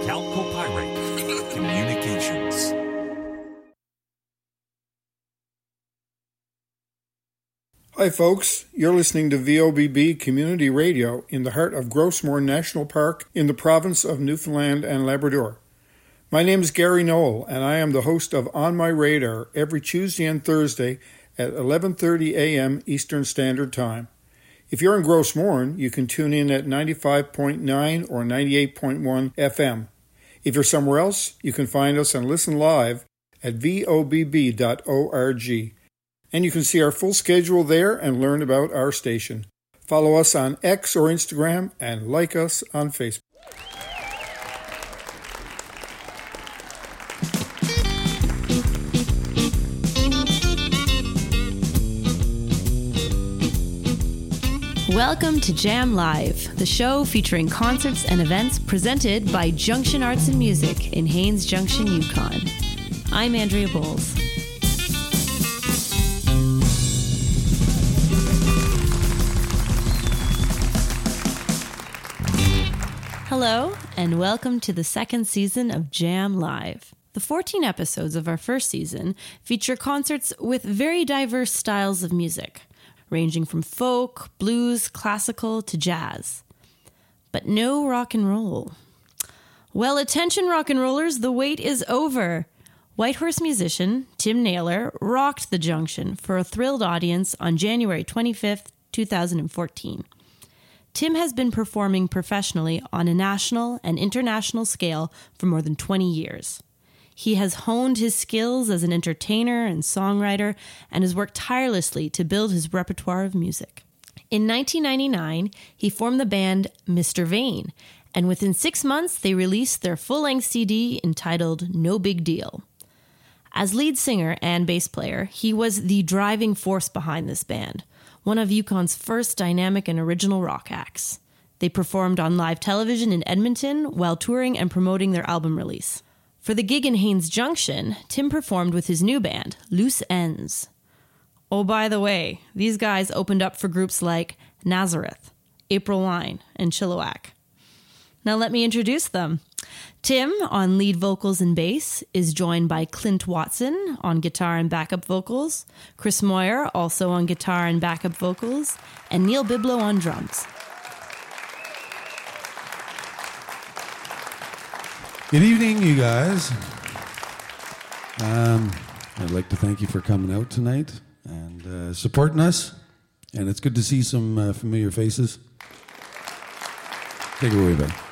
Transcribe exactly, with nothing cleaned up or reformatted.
Calcopyrite Communications. Hi folks, you're listening to V O B B Community Radio in the heart of Grossmoor National Park in the province of Newfoundland and Labrador. My name is Gary Knoll and I am the host of On My Radar every Tuesday and Thursday at eleven thirty a.m. Eastern Standard Time. If you're in Grossmoor, you can tune in at ninety-five point nine or ninety-eight point one F M. If you're somewhere else, you can find us and listen live at V O B B dot org. And you can see our full schedule there and learn about our station. Follow us on X or Instagram and like us on Facebook. Welcome to Jam Live, the show featuring concerts and events presented by Junction Arts and Music in Haines Junction, Yukon. I'm Andrea Bowles. Hello, and welcome to the second season of Jam Live. The fourteen episodes of our first season feature concerts with very diverse styles of music, ranging from folk, blues, classical, to jazz. But no rock and roll. Well, attention rock and rollers, the wait is over. Whitehorse musician Tim Naylor rocked the Junction for a thrilled audience on January twenty-fifth, twenty fourteen. Tim has been performing professionally on a national and international scale for more than twenty years. He has honed his skills as an entertainer and songwriter and has worked tirelessly to build his repertoire of music. In nineteen ninety-nine, he formed the band Mister Vain, and within six months, they released their full-length C D entitled No Big Deal. As lead singer and bass player, he was the driving force behind this band, one of Yukon's first dynamic and original rock acts. They performed on live television in Edmonton while touring and promoting their album release. For the gig in Haines Junction, Tim performed with his new band, Loose Ends. Oh, by the way, these guys opened up for groups like Nazareth, April Wine, and Chilliwack. Now let me introduce them. Tim, on lead vocals and bass, is joined by Clint Watson on guitar and backup vocals, Chris Moyer also on guitar and backup vocals, and Neil Biblo on drums. Good evening, you guys. Um, I'd like to thank you for coming out tonight and uh, supporting us. And it's good to see some uh, familiar faces. Take it away, Ben.